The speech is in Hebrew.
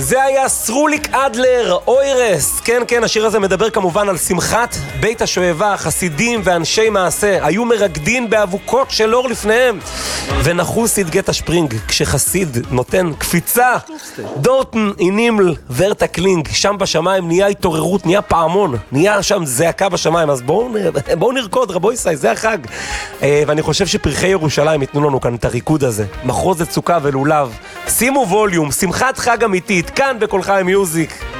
זה היה סרוליק אדלר, אוירס. כן, כן, השיר הזה מדבר כמובן על שמחת בית השואבה. חסידים ואנשי מעשה היו מרקדין באבוקות של אור לפניהם ונחו סדגת השפרינג. כשחסיד נותן קפיצה, דורטן אינימל ורטה קלינג, שם בשמיים נהיה התעוררות, נהיה פעמון, נהיה שם זעקה בשמיים. אז בואו נרקוד, רבו ישראל, זה החג. ואני חושב שפרחי ירושלים ייתנו לנו כאן את הריקוד הזה, מחרוזת סוכה ולולב. שימו ווליום, שמחת חג אמיתית, כאן בכל חיים מיוזיק.